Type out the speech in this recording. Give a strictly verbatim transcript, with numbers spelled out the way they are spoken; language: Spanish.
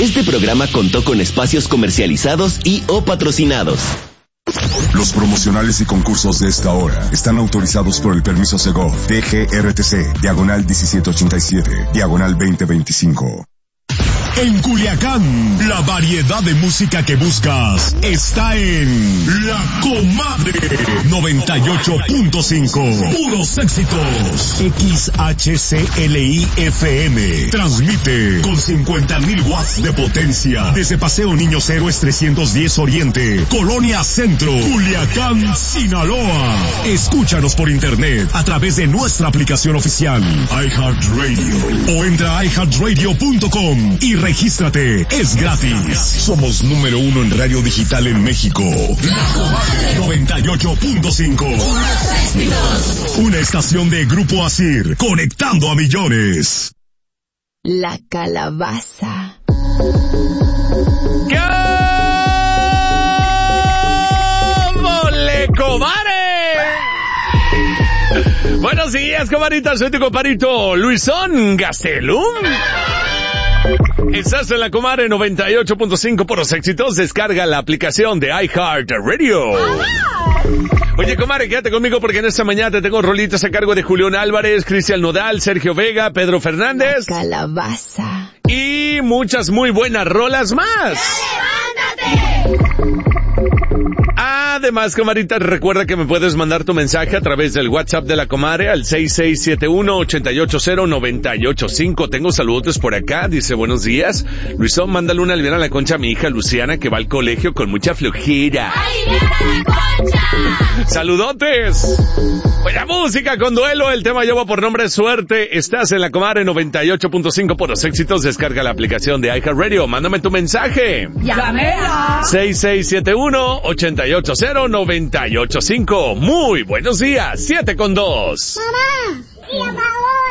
Este programa contó con espacios comercializados y o patrocinados. Los promocionales y concursos de esta hora están autorizados por el permiso Segov D G R T C, diagonal diecisiete ochenta y siete, diagonal veinte veinticinco. En Culiacán, la variedad de música que buscas está en La Comadre noventa y ocho punto cinco. Puros éxitos. X H C L I F M. Transmite con cincuenta mil watts de potencia desde Paseo Niños Héroes trescientos diez Oriente, Colonia Centro, Culiacán, Sinaloa. Escúchanos por internet a través de nuestra aplicación oficial iHeartRadio o entra a i heart radio punto com y regístrate, es gratis. Somos número uno en radio digital en México. La Comadre noventa y ocho punto cinco. Una estación de Grupo Asir, conectando a millones. La calabaza. ¡Cámole, comadre! Buenos días, comadritas. Soy tu compadrito Luisón Gastelum. Estás en La Comadre noventa y ocho punto cinco por los éxitos. Descarga la aplicación de iHeartRadio. Oye, comadre, quédate conmigo porque en esta mañana te tengo rolitas a cargo de Julián Álvarez, Cristian Nodal, Sergio Vega, Pedro Fernández. La calabaza. Y muchas muy buenas rolas más. ¡Levántate! Además, comadrita, recuerda que me puedes mandar tu mensaje a través del WhatsApp de La Comadre al seis seis siete uno, ocho ocho cero, nueve ocho cinco. Tengo saludos por acá. Dice, buenos días. Luisón, mándale una aliviana a la concha a mi hija Luciana, que va al colegio con mucha flojera. ¡Aliviana la concha! ¡Saludotes! Oye, música con duelo. El tema lleva por nombre Suerte. Estás en La Comadre noventa y ocho punto cinco por los éxitos. Descarga la aplicación de iHeartRadio. Mándame tu mensaje. ¡Llámela! seis seis siete uno, ocho ocho cero, nueve ocho cinco. Muy buenos días. siete con dos. Mamá, y a favor.